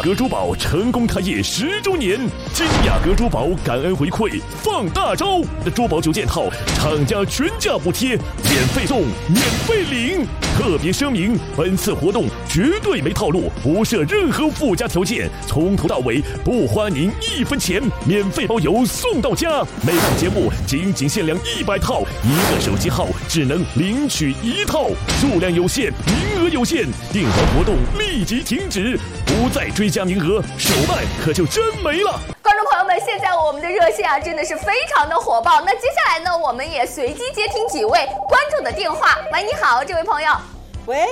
阁珠宝成功开业10周年，金雅阁珠宝感恩回馈放大招，珠宝9件套，厂家全价补贴，免费送，免费领。特别声明，本次活动绝对没套路，不设任何附加条件，从头到尾不花您1分钱，免费包邮送到家。每档节目仅限量100套，1个手机号只能领取1套，数量有限，名额有限，订单活动立即停止，不再追加名额，手办可就真没了。 观众朋友们，现在我们的热线真的是非常的火爆。那接下来呢，我们也随机接听几位观众的电话。喂，你好，这位朋友。 喂，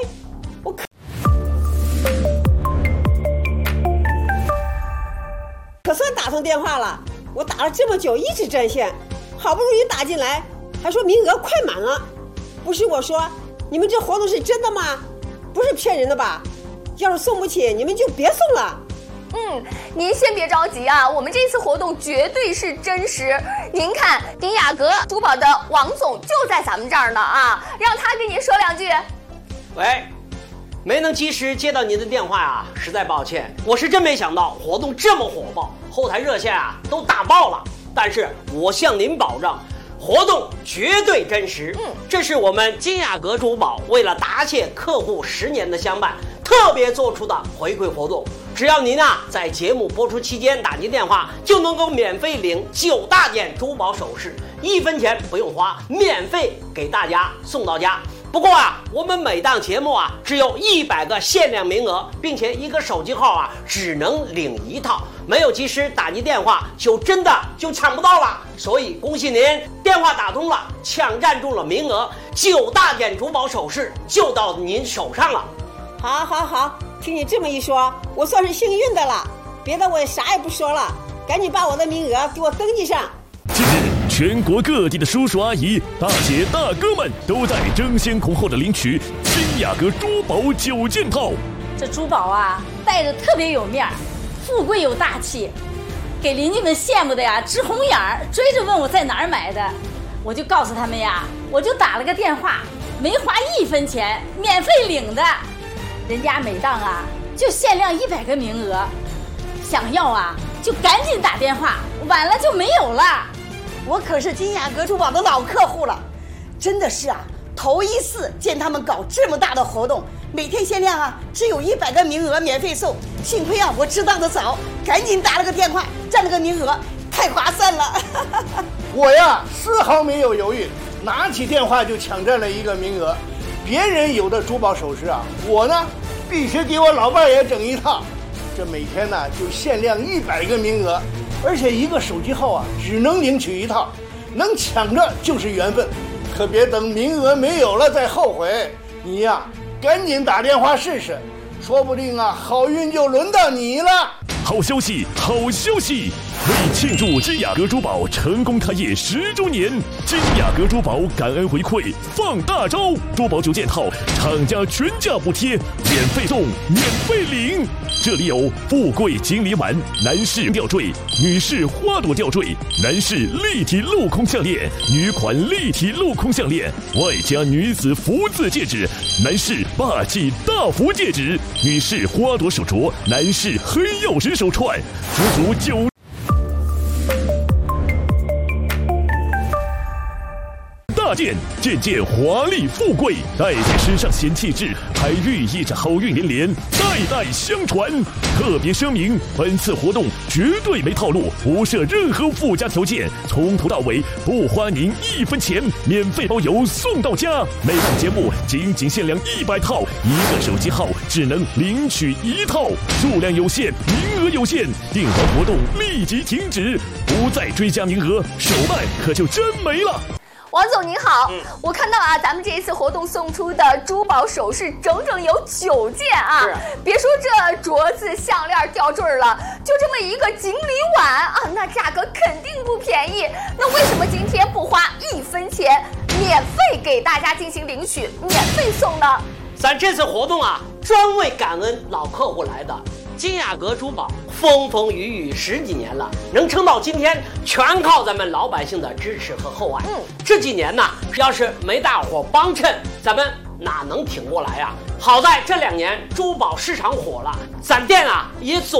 可算打通电话了。我打了这么久，一直占线，好不容易打进来，还说名额快满了。不是我说，你们这活动是真的吗？不是骗人的吧？要是送不起，你们就别送了。 您先别着急啊，我们这次活动绝对是真实。您看，丁雅阁珠宝的王总就在咱们这儿呢啊，让他跟您说2句。 喂，没能及时接到您的电话啊，实在抱歉。我是真没想到活动这么火爆，后台热线啊都打爆了。但是我向您保证，活动绝对真实。这是我们金雅阁珠宝为了答谢客户10年的相伴，特别做出的回馈活动。只要您在节目播出期间打进电话，就能够免费领9大件珠宝首饰，1分钱不用花，免费给大家送到家。不过我们每档节目只有100个限量名额，并且1个手机号只能领1套，没有及时打进电话就真的抢不到了。所以恭喜您，电话打通了，抢占住了名额，9大件珠宝首饰就到您手上了。 好，听你这么一说，我算是幸运的了。别的我也啥也不说了，赶紧把我的名额给我登记上。 近日，全国各地的叔叔阿姨、大姐大哥们都在争先恐后的领取金雅阁珠宝9件套。 这珠宝戴着特别有面儿，富贵有大气，给邻居们羡慕的直红眼儿，追着问我在哪儿买的。我就告诉他们我就打了个电话，没花1分钱，免费领的。人家每档就限量100个名额，想要就赶紧打电话，晚了就没有了。 我可是金雅阁珠宝的老客户了，真的是头一次见他们搞这么大的活动，每天限量只有100个名额免费送。幸亏我知道的早，赶紧打了个电话，占了个名额，太划算了。 我丝毫没有犹豫，拿起电话就抢占了1个名额。别人有的珠宝首饰我呢必须给我老伴也整1套。这每天就限量100个名额，而且1个手机号只能领取1套，能抢着就是缘分，可别等名额没有了再后悔。你赶紧打电话试试，说不定好运就轮到你了。 好消息，好消息！为庆祝金雅阁珠宝成功开业10周年，金雅阁珠宝感恩回馈放大招，珠宝9件套，厂家全价补贴，免费送，免费领。这里有富贵锦鲤碗、男士吊坠、女士花朵吊坠、男士立体镂空项链、女款立体镂空项链，外加女子福字戒指，男士霸气大福戒指，女士花朵手镯，男士黑曜石手串，足足大件，件华丽富贵，戴在身上显气质，还寓意着好运连连，代代相传。特别声明，本次活动绝对没套路，不设任何附加条件，从头到尾不花您1分钱，免费包邮送到家。每档节目仅限量100套，1个手机号只能领取1套，数量有限，名额有限，订单活动立即停止，不再追加名额，手办可就真没了。 王总您好，我看到咱们这一次活动送出的珠宝首饰整有9件别说这镯子、项链、吊坠了，就这么一个锦鲤碗那价格肯定不便宜。那为什么今天不花1分钱，免费给大家进行领取，免费送呢？ 咱这次活动专为感恩老客户来的。金雅阁珠宝风风雨雨10几年了，能撑到今天，全靠咱们老百姓的支持和厚爱。这几年要是没大伙帮衬，咱们哪能挺过来好在这2年珠宝市场火了，咱店也总